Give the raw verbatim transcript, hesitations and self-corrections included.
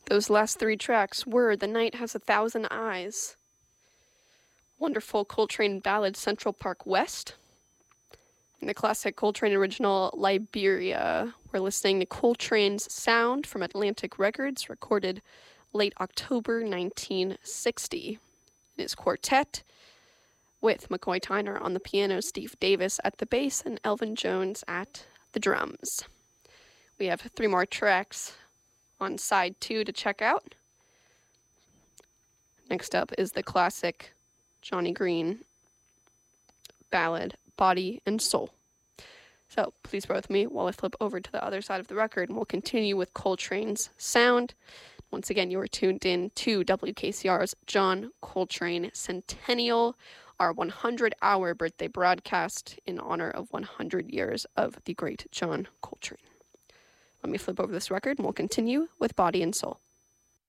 Those last three tracks were The Night Has a Thousand Eyes, wonderful Coltrane ballad Central Park West, and the classic Coltrane original Liberia. We're listening to Coltrane's Sound from Atlantic Records, recorded late October nineteen sixty. In his quartet, with McCoy Tyner on the piano, Steve Davis at the bass, and Elvin Jones at the drums. We have three more tracks on side two to check out. Next up is the classic Johnny Green ballad, Body and Soul. So please bear with me while I flip over to the other side of the record, and we'll continue with Coltrane's Sound. Once again, you are tuned in to W K C R's John Coltrane Centennial, our one hundred hour birthday broadcast in honor of one hundred years of the great John Coltrane. Let me flip over this record and we'll continue with Body and Soul.